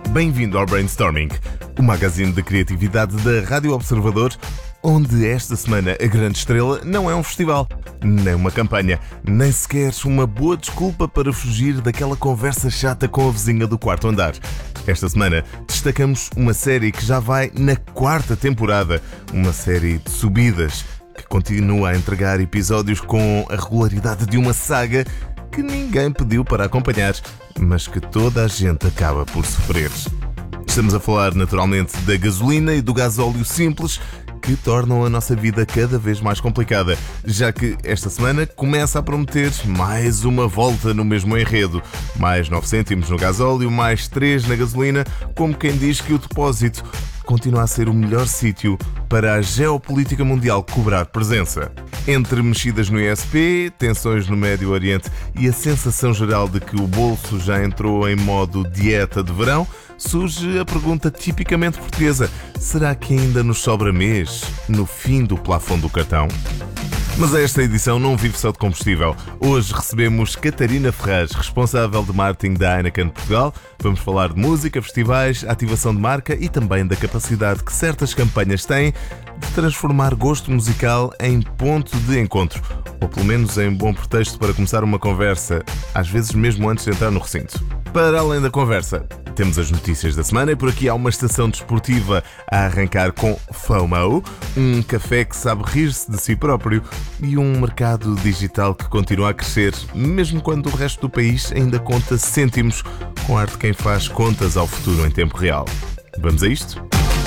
Bem-vindo ao Brainstorming, o magazine de criatividade da Rádio Observador, onde esta semana a grande estrela não é um festival, nem uma campanha, nem sequer uma boa desculpa para fugir daquela conversa chata com a vizinha do quarto andar. Esta semana destacamos uma série que já vai na 4ª temporada, uma série de subidas, que continua a entregar episódios com a regularidade de uma saga que ninguém pediu para acompanhar, mas que toda a gente acaba por sofrer. Estamos a falar naturalmente da gasolina e do gasóleo simples, que tornam a nossa vida cada vez mais complicada, já que esta semana começa a prometer mais uma volta no mesmo enredo. Mais 9 cêntimos no gasóleo, mais 3 na gasolina, como quem diz que o depósito continua a ser o melhor sítio para a geopolítica mundial cobrar presença. Entre mexidas no ISP, tensões no Médio Oriente e a sensação geral de que o bolso já entrou em modo dieta de verão, surge a pergunta tipicamente portuguesa: será que ainda nos sobra mês no fim do plafond do cartão? Mas esta edição não vive só de combustível. Hoje recebemos Catarina Ferraz, responsável de marketing da Heineken Portugal. Vamos falar de música, festivais, ativação de marca e também da capacidade que certas campanhas têm de transformar gosto musical em ponto de encontro, ou pelo menos em bom pretexto para começar uma conversa, às vezes mesmo antes de entrar no recinto. Para além da conversa, temos as notícias da semana e por aqui há uma estação desportiva a arrancar com FOMO, um café que sabe rir-se de si próprio e um mercado digital que continua a crescer, mesmo quando o resto do país ainda conta cêntimos, com a arte de quem faz contas ao futuro em tempo real. Vamos a isto?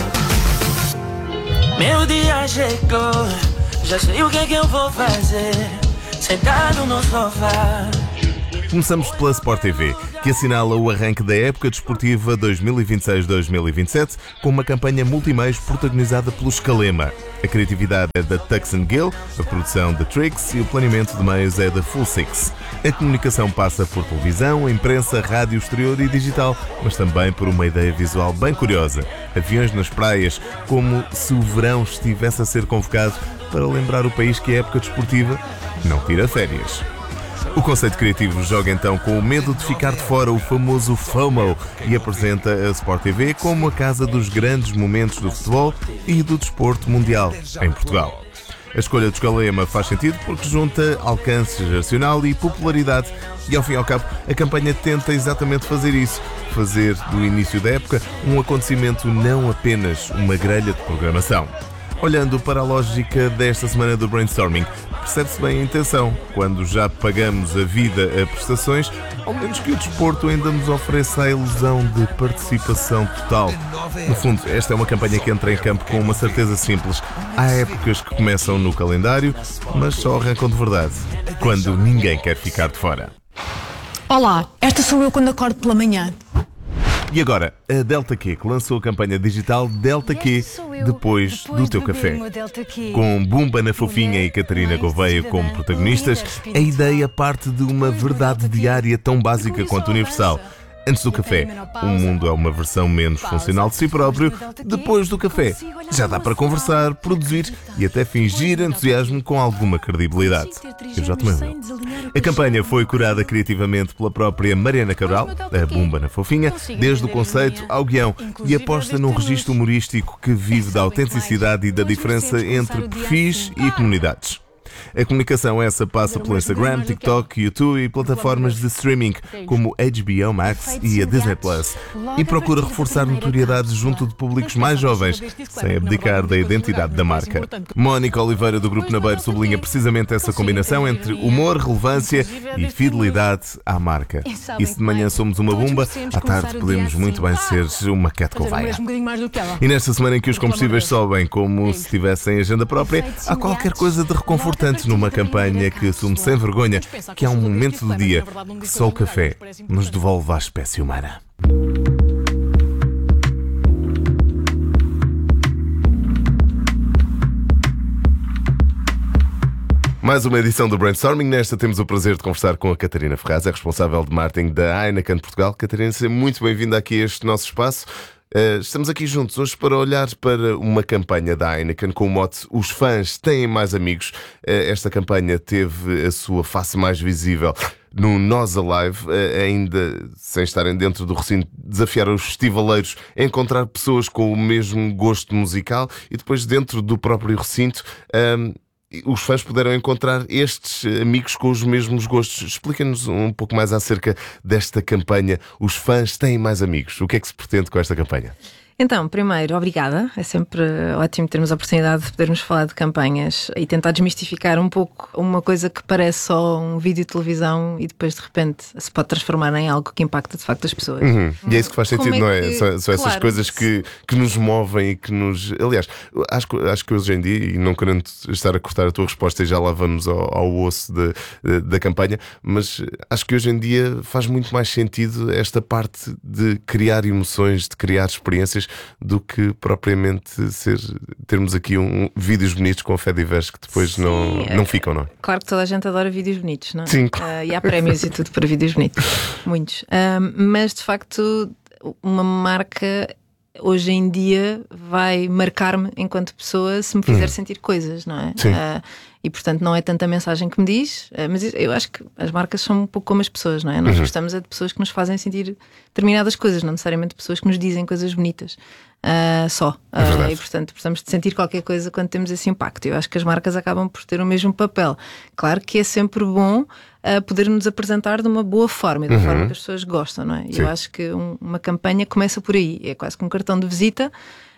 Meu dia chegou, já sei o que é que eu vou fazer, sentado no sofá. Começamos pela Sport TV, que assinala o arranque da época desportiva 2026-2027 com uma campanha multimeios protagonizada pelo Scalema. A criatividade é da Tuxen Gill, a produção da Trix e o planeamento de meios é da Full Six. A comunicação passa por televisão, imprensa, rádio exterior e digital, mas também por uma ideia visual bem curiosa: aviões nas praias, como se o verão estivesse a ser convocado para lembrar o país que a época desportiva não tira férias. O conceito criativo joga então com o medo de ficar de fora, o famoso FOMO, e apresenta a Sport TV como a casa dos grandes momentos do futebol e do desporto mundial em Portugal. A escolha do Scalema faz sentido porque junta alcance geracional e popularidade e, ao fim e ao cabo, a campanha tenta exatamente fazer isso, fazer do início da época um acontecimento, não apenas uma grelha de programação. Olhando para a lógica desta semana do Brainstorming, percebe-se bem a intenção. Quando já pagamos a vida a prestações, ao menos que o desporto ainda nos ofereça a ilusão de participação total. No fundo, esta é uma campanha que entra em campo com uma certeza simples: há épocas que começam no calendário, mas só arrancam de verdade, quando ninguém quer ficar de fora. Olá, esta sou eu quando acordo pela manhã. E agora, a Delta Q, que lançou a campanha digital Delta Q, depois do teu café. Com Bumba na Fofinha e Catarina Gouveia como protagonistas, a ideia parte de uma verdade diária tão básica quanto universal. Antes do café, o mundo é uma versão menos funcional de si próprio. Depois do café, já dá para conversar, produzir e até fingir entusiasmo com alguma credibilidade. Eu já tomei o meu. A campanha foi curada criativamente pela própria Mariana Cabral, a Bumba na Fofinha, desde o conceito ao guião, e aposta num registro humorístico que vive da autenticidade e da diferença entre perfis e comunidades. A comunicação essa passa pelo Instagram, TikTok, YouTube e plataformas de streaming como HBO Max e a Disney Plus, e procura reforçar notoriedade junto de públicos mais jovens, sem abdicar da identidade da marca. Mónica Oliveira, do Grupo Nabeiro, sublinha precisamente essa combinação entre humor, relevância e fidelidade à marca. E se de manhã somos uma Bumba, à tarde podemos muito bem ser uma Cat Gouveia. E nesta semana em que os combustíveis sobem como se tivessem agenda própria, há qualquer coisa de reconfortante numa campanha que assume sem vergonha que há um momento do dia que só o café nos devolve à espécie humana. Mais uma edição do Brainstorming. Nesta temos o prazer de conversar com a Catarina Ferraz, é responsável de marketing da Heineken Portugal. Catarina, seja muito bem-vinda aqui a este nosso espaço. Estamos aqui juntos hoje para olhar para uma campanha da Heineken com o mote "Os fãs têm mais amigos". Esta campanha teve a sua face mais visível no Nós Alive, ainda sem estarem dentro do recinto, desafiar os festivaleiros a encontrar pessoas com o mesmo gosto musical e depois dentro do próprio recinto os fãs puderam encontrar estes amigos com os mesmos gostos. Explica-nos um pouco mais acerca desta campanha. Os fãs têm mais amigos. O que é que se pretende com esta campanha? Então, primeiro, obrigada. É sempre ótimo termos a oportunidade de podermos falar de campanhas e tentar desmistificar um pouco uma coisa que parece só um vídeo de televisão e depois de repente se pode transformar em algo que impacta de facto as pessoas. E é isso que faz sentido, não é? São essas claro, coisas que nos movem e que nos... Aliás, acho que hoje em dia, e não querendo estar a cortar a tua resposta e já lá vamos ao osso da campanha, mas acho que hoje em dia faz muito mais sentido esta parte de criar emoções, de criar experiências, do que propriamente termos aqui vídeos bonitos com fé diversos que depois não ficam, não é? Claro que toda a gente adora vídeos bonitos, não é? Sim. E há prémios e tudo para vídeos bonitos, muitos. Mas de facto, uma marca hoje em dia vai marcar-me enquanto pessoa se me fizer sentir coisas, não é? Sim. E portanto não é tanta mensagem que me diz, mas eu acho que as marcas são um pouco como as pessoas, não é? Nós gostamos de pessoas que nos fazem sentir determinadas coisas, não necessariamente pessoas que nos dizem coisas bonitas. Só. E portanto precisamos de sentir qualquer coisa quando temos esse impacto. Eu acho que as marcas acabam por ter o mesmo papel. Claro que é sempre bom poder nos apresentar de uma boa forma e de uma forma que as pessoas gostam, não é? Eu acho que uma campanha começa por aí, é quase que um cartão de visita.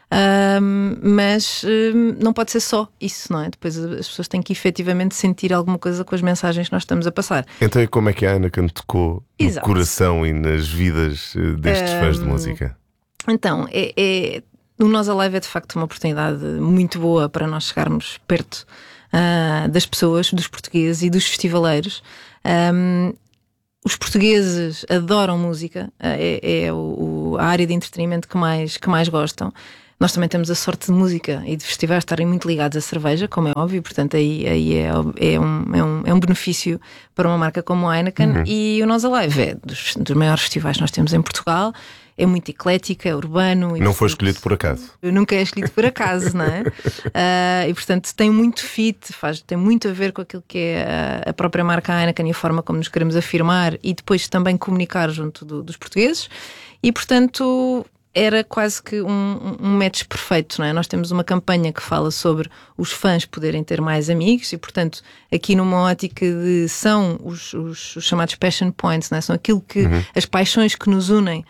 Mas não pode ser só isso, não é? Depois as pessoas têm que efetivamente sentir alguma coisa com as mensagens que nós estamos a passar. Então e como é que a Heineken tocou no coração e nas vidas destes fãs de música? Então, o Nós Alive é de facto uma oportunidade muito boa para nós chegarmos perto das pessoas, dos portugueses e dos festivaleiros. Os portugueses adoram música, a área de entretenimento que mais gostam. Nós também temos a sorte de música e de festivais estarem muito ligados à cerveja, como é óbvio, portanto aí é um benefício para uma marca como a Heineken. E o Nós Alive é dos maiores festivais que nós temos em Portugal. É muito eclético, é urbano. Não foi escolhido por acaso. Nunca é escolhido por acaso, não é? E portanto tem muito fit, tem muito a ver com aquilo que é a própria marca Heineken e a forma como nos queremos afirmar e depois também comunicar junto dos portugueses. E portanto era quase que um match perfeito, não é? Nós temos uma campanha que fala sobre os fãs poderem ter mais amigos e, portanto, aqui numa ótica de são os chamados passion points, não é? São aquilo que as paixões que nos unem,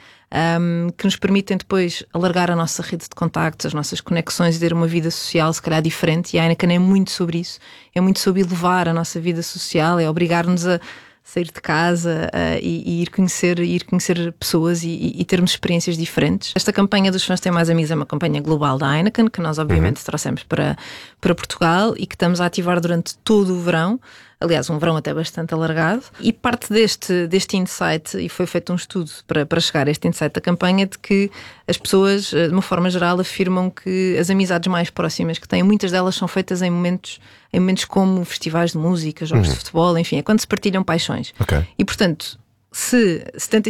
que nos permitem depois alargar a nossa rede de contactos, as nossas conexões e ter uma vida social se calhar diferente. E a Heineken é muito sobre isso, é muito sobre elevar a nossa vida social, é obrigar-nos a sair de casa e ir conhecer pessoas e termos experiências diferentes. Esta campanha dos fãs têm mais amigos é uma campanha global da Heineken, que nós obviamente trouxemos para Portugal e que estamos a ativar durante todo o verão. Aliás, um verão até bastante alargado. E parte deste insight, e foi feito um estudo para chegar a este insight da campanha, de que as pessoas, de uma forma geral, afirmam que as amizades mais próximas que têm, muitas delas são feitas em momentos como festivais de música, jogos de futebol, enfim, é quando se partilham paixões. Okay. E, portanto, se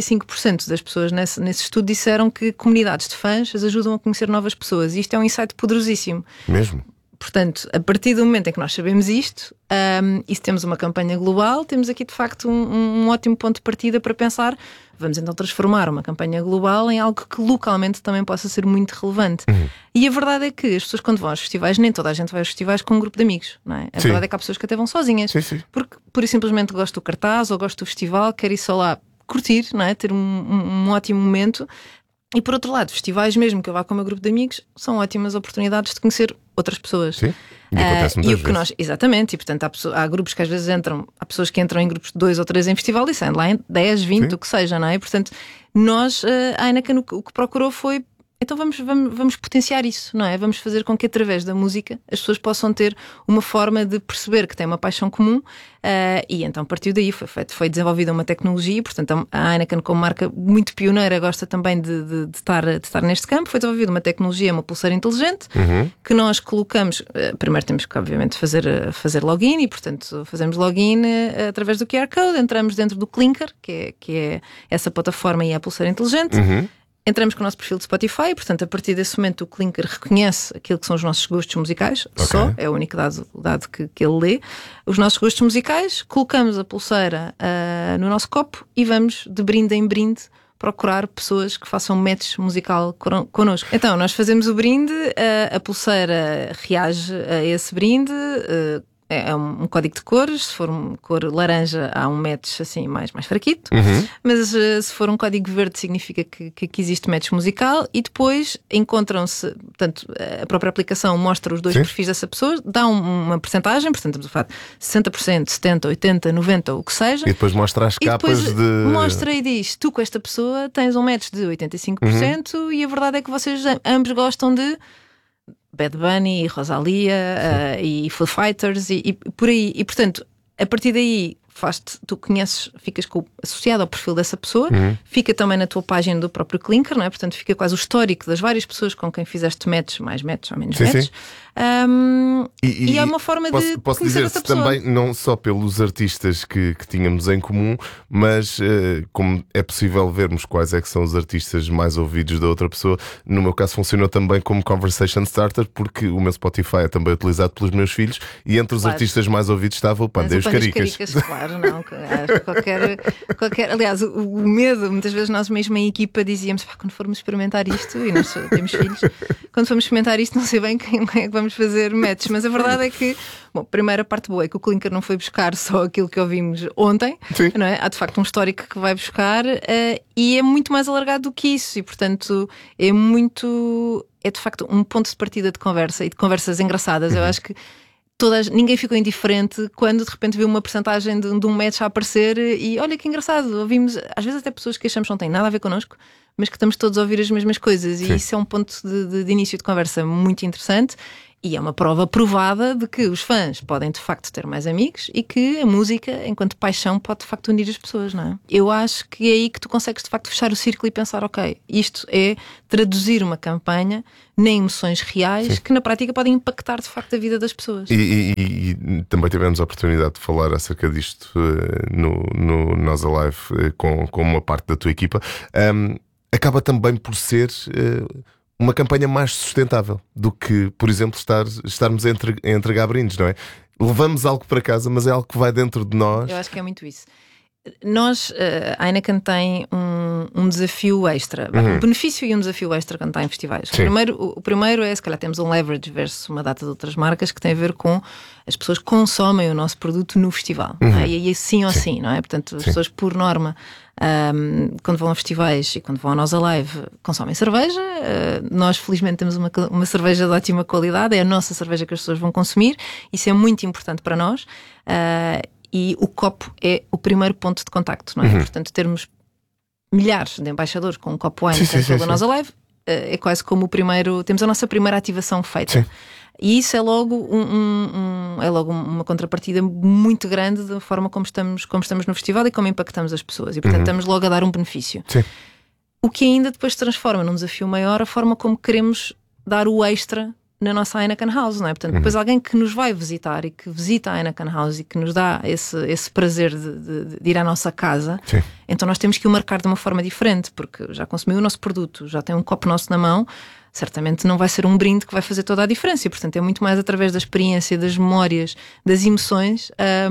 75% das pessoas nesse estudo disseram que comunidades de fãs as ajudam a conhecer novas pessoas, e isto é um insight poderosíssimo. Mesmo? Portanto, a partir do momento em que nós sabemos isto, e se temos uma campanha global, temos aqui de facto um ótimo ponto de partida para pensar, vamos então transformar uma campanha global em algo que localmente também possa ser muito relevante. E a verdade é que as pessoas quando vão aos festivais, nem toda a gente vai aos festivais com um grupo de amigos, não é? A verdade é que há pessoas que até vão sozinhas, porque pura e simplesmente gosto do cartaz ou gosto do festival, quer ir só lá curtir, não é? Ter um ótimo momento. E por outro lado, festivais mesmo que eu vá com o meu grupo de amigos são ótimas oportunidades de conhecer outras pessoas. Sim, e acontece muitas vezes. Exatamente, e portanto há grupos que às vezes há pessoas que entram em grupos de 2 ou 3 em festival e saem lá em 10, 20, o que seja, não é? E, portanto, nós, a Heineken, o que procurou foi, então vamos potenciar isso, não é? Vamos fazer com que através da música as pessoas possam ter uma forma de perceber que têm uma paixão comum, e então a partir daí foi desenvolvida uma tecnologia. Portanto a Heineken, como marca muito pioneira, gosta também de estar neste campo. Foi desenvolvida uma tecnologia, uma pulseira inteligente, que nós colocamos, primeiro temos que obviamente fazer login, e portanto fazemos login através do QR Code, entramos dentro do Clinker, que é essa plataforma e a pulseira inteligente. entramos com o nosso perfil de Spotify, portanto, a partir desse momento o Clinker reconhece aquilo que são os nossos gostos musicais, só, é o único dado que ele lê. Os nossos gostos musicais, colocamos a pulseira no nosso copo e vamos de brinde em brinde procurar pessoas que façam match musical connosco. Então, nós fazemos o brinde, a pulseira reage a esse brinde. É um código de cores. Se for cor laranja, há um match assim mais fraquito. Mas se for um código verde, significa que existe match musical. E depois encontram-se, portanto, a própria aplicação mostra os dois perfis dessa pessoa, dá uma percentagem, portanto, estamos a falar de 60%, 70%, 80%, 90%, o que seja. E depois mostra as capas mostra e diz: tu com esta pessoa tens um match de 85%, e a verdade é que vocês ambos gostam de Bad Bunny, Rosalia e Foo Fighters e por aí. E portanto, a partir daí tu conheces, ficas associado ao perfil dessa pessoa, fica também na tua página do próprio Clinker, não é? Portanto, fica quase o histórico das várias pessoas com quem fizeste match, mais match ou menos match. E é uma forma de posso conhecer dizer essa pessoa. também, não só pelos artistas que tínhamos em comum, mas como é possível vermos quais é que são os artistas mais ouvidos da outra pessoa. No meu caso funcionou também como conversation starter, porque o meu Spotify é também utilizado pelos meus filhos, e entre os artistas mais ouvidos estava o Panda e os Caricas. Claro, não. Qualquer, aliás, o medo, muitas vezes nós mesmo em equipa dizíamos: quando formos experimentar isto, e nós temos filhos, quando formos experimentar isto, não sei bem quem é que vamos fazer matches. Mas a verdade é que, bom, a primeira parte boa é que o Clinker não foi buscar só aquilo que ouvimos ontem, não é? Há de facto um histórico que vai buscar, e é muito mais alargado do que isso, e portanto é de facto um ponto de partida de conversa e de conversas engraçadas. Eu acho que ninguém ficou indiferente quando de repente viu uma percentagem de um match a aparecer, e olha que engraçado, ouvimos às vezes até pessoas que achamos que não têm nada a ver connosco, mas que estamos todos a ouvir as mesmas coisas. E isso é um ponto de início de conversa muito interessante, e é uma prova provada de que os fãs podem de facto ter mais amigos e que a música, enquanto paixão, pode de facto unir as pessoas, não é? Eu acho que é aí que tu consegues de facto fechar o círculo e pensar: ok, isto é traduzir uma campanha em emoções reais que na prática podem impactar de facto a vida das pessoas. E também tivemos a oportunidade de falar acerca disto no Nós Alive com uma parte da tua equipa. Acaba também por ser uma campanha mais sustentável do que, por exemplo, estarmos a entregar brindes, não é? Levamos algo para casa, mas é algo que vai dentro de nós. Eu acho que é muito isso. Nós, a Heineken tem um desafio extra, um benefício e um desafio extra quando está em festivais. O primeiro é, se calhar temos um leverage versus uma data de outras marcas, que tem a ver com as pessoas que consomem o nosso produto no festival, não é? E aí sim ou sim, não é? Portanto, as pessoas por norma, quando vão a festivais e quando vão ao Nós Alive, consomem cerveja. Nós felizmente temos uma cerveja de ótima qualidade, é a nossa cerveja que as pessoas vão consumir, isso é muito importante para nós. E o copo é o primeiro ponto de contacto, não é? Portanto, termos milhares de embaixadores com um copo Heineken pela Nós Alive é quase como temos a nossa primeira ativação feita. E isso é logo uma contrapartida muito grande da forma como estamos no festival e como impactamos as pessoas. E portanto estamos logo a dar um benefício. O que ainda depois se transforma num desafio maior, a forma como queremos dar o extra na nossa Heineken House, não é? Portanto, depois alguém que nos vai visitar e que visita a Heineken House e que nos dá esse prazer de ir à nossa casa, então nós temos que o marcar de uma forma diferente, porque já consumiu o nosso produto, já tem um copo nosso na mão, certamente não vai ser um brinde que vai fazer toda a diferença, e portanto é muito mais através da experiência, das memórias, das emoções,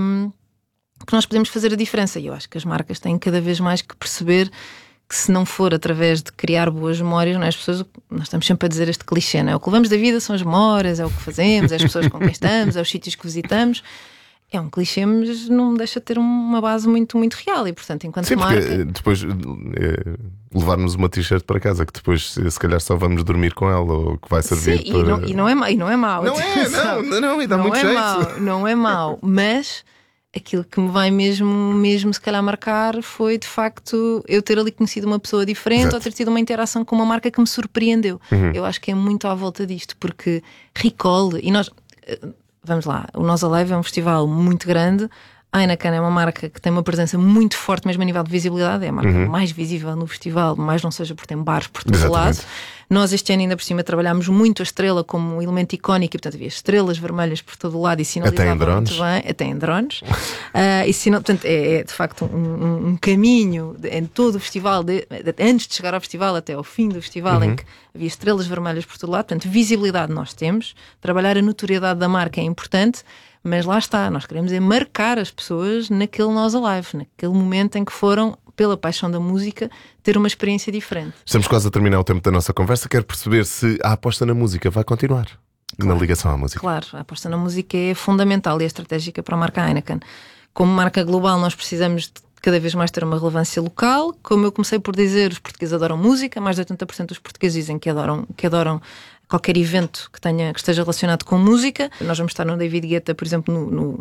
que nós podemos fazer a diferença. E eu acho que as marcas têm cada vez mais que perceber que, se não for através de criar boas memórias, não é? As pessoas, nós estamos sempre a dizer este clichê, não é? O que levamos da vida são as memórias, é o que fazemos, é as pessoas com quem estamos, é os sítios que visitamos. É um clichê, mas não deixa de ter uma base muito, muito real. E portanto, enquanto marca... porque depois levarmos uma t-shirt para casa, que depois se calhar só vamos dormir com ela, ou que vai servir para... E não é mau. Não, e dá muito jeito. Não é mau, mas... aquilo que me vai mesmo se calhar marcar foi de facto eu ter ali conhecido uma pessoa diferente, ou ter tido uma interação com uma marca que me surpreendeu. Eu acho que é muito à volta disto, porque recall, e nós, vamos lá, o Nós Alive é um festival muito grande, A Heineken é uma marca que tem uma presença muito forte, mesmo a nível de visibilidade. É a marca mais visível no festival, mais não seja porque tem bares por todo lado. Nós este ano ainda por cima trabalhámos muito a estrela como um elemento icónico e portanto havia estrelas vermelhas por todo o lado e sinalizava muito bem. Até em drones. Portanto é de facto um caminho em todo o festival, antes de chegar ao festival até ao fim do festival, em que havia estrelas vermelhas por todo lado. Portanto, visibilidade nós temos, trabalhar a notoriedade da marca é importante, mas lá está, nós queremos é marcar as pessoas naquele Nós Alive, naquele momento em que foram, pela paixão da música, ter uma experiência diferente. Estamos quase a terminar o tempo da nossa conversa. Quero perceber se a aposta na música vai continuar. Na ligação à música. Claro, a aposta na música é fundamental e é estratégica para a marca Heineken. Como marca global, nós precisamos de cada vez mais ter uma relevância local. Como eu comecei por dizer, os portugueses adoram música, mais de 80% dos portugueses dizem que adoram qualquer evento que esteja relacionado com música. Nós vamos estar no David Guetta, por exemplo,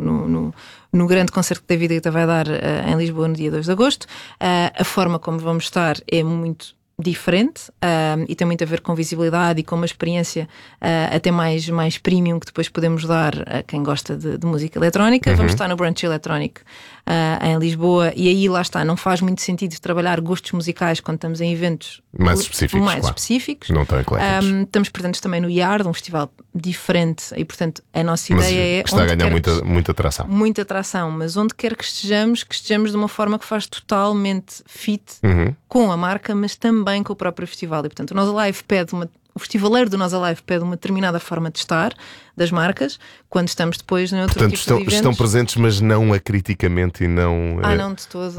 no grande concerto que David Guetta vai dar em Lisboa no dia 2 de agosto. A forma como vamos estar é muito diferente e tem muito a ver com visibilidade e com uma experiência até mais premium que depois podemos dar a quem gosta de música eletrónica. Vamos estar no Brunch Electronic em Lisboa e aí lá está, não faz muito sentido trabalhar gostos musicais quando estamos em eventos mais específicos. Não tão ecléticos. Estamos presentes também no Yard, um festival diferente e portanto a nossa ideia é... que está a ganhar muita atração. Muita atração, mas onde quer que estejamos de uma forma que faz totalmente fit com a marca, mas também com o próprio festival. E portanto o Nós Alive o festivaleiro do Nós Alive pede uma determinada forma de estar das marcas, quando estamos depois em outro tipo de eventos. Estão presentes, mas não acriticamente e não... não de todo.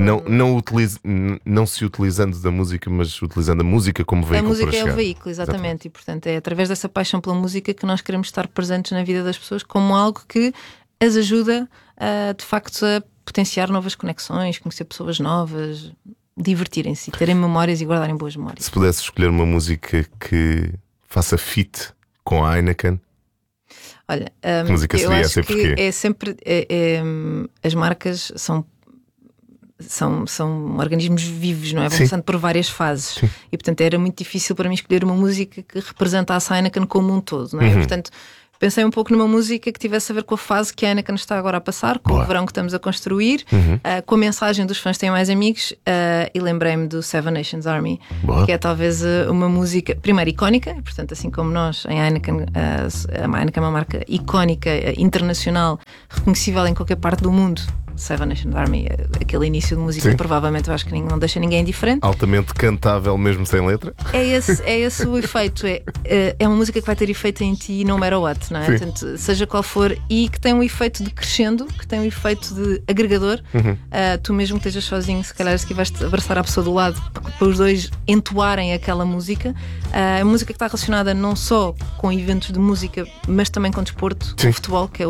Não se utilizando da música, mas utilizando a música como veículo para chegar. A música é o veículo, exatamente. E portanto é através dessa paixão pela música que nós queremos estar presentes na vida das pessoas como algo que as ajuda de facto a potenciar novas conexões, conhecer pessoas novas, divertirem-se, terem memórias e guardarem boas memórias. Se pudesse escolher uma música que faça fit com a Heineken, olha, que música seria essa e porquê? É sempre as marcas são organismos vivos, não é? Vão passando por várias fases. Sim. E portanto era muito difícil para mim escolher uma música que representasse a Heineken como um todo, não é? Portanto pensei um pouco numa música que tivesse a ver com a fase que a Heineken está agora a passar, com o verão que estamos a construir, com a mensagem dos fãs têm mais amigos, e lembrei-me do Seven Nations Army, que é talvez uma música, primeiro, icónica, portanto, assim como nós, em Heineken, a Heineken é uma marca icónica, internacional, reconhecível em qualquer parte do mundo. Seven Nations Army, aquele início de música, provavelmente eu acho que não deixa ninguém indiferente. Altamente cantável, mesmo sem letra. É esse o efeito. É uma música que vai ter efeito em ti, no matter what, não é? Portanto, seja qual for, e que tem um efeito de crescendo, que tem um efeito de agregador. Tu mesmo que estejas sozinho, se calhar que vais-te abraçar à pessoa do lado para os dois entoarem aquela música. A música que está relacionada não só com eventos de música, mas também com desporto, com futebol, que é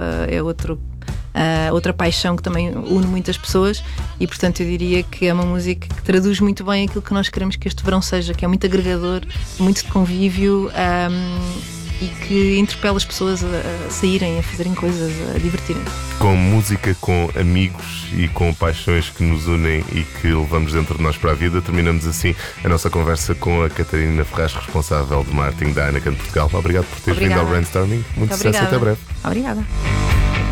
outra paixão que também une muitas pessoas, e portanto eu diria que é uma música que traduz muito bem aquilo que nós queremos que este verão seja, que é muito agregador, muito de convívio, e que interpela as pessoas a saírem, a fazerem coisas, a divertirem. Com música, com amigos e com paixões que nos unem e que levamos dentro de nós para a vida, terminamos assim a nossa conversa com a Catarina Ferraz, responsável de marketing da Heineken Portugal. Obrigado por teres vindo ao Brainstorming. Muito sucesso, até breve. Obrigada.